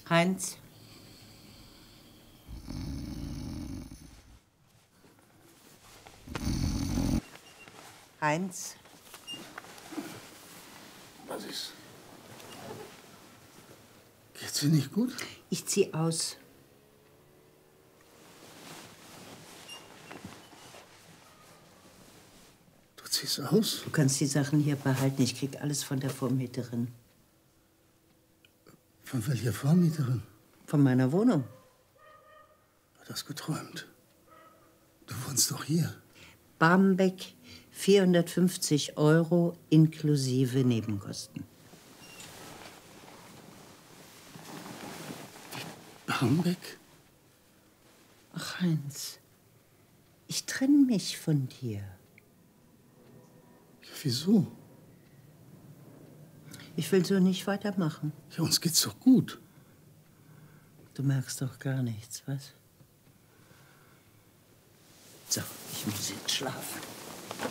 Heinz? Heinz? Was ist? Geht's dir nicht gut? Ich zieh aus. Du ziehst aus? Du kannst die Sachen hier behalten. Ich krieg alles von der Vormieterin. Von welcher Vormieterin? Von meiner Wohnung. Hat das geträumt? Du wohnst doch hier. Barmbek, 450 € inklusive Nebenkosten. Barmbek? Ach, Heinz, ich trenne mich von dir. Ja, wieso? Ich will so nicht weitermachen. Ja, uns geht's doch gut. Du merkst doch gar nichts, was? So, ich muss jetzt schlafen.